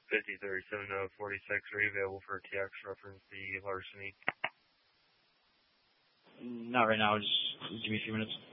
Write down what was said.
5037-46, are you available for a TX reference the larceny? Not right now, just give me a few minutes.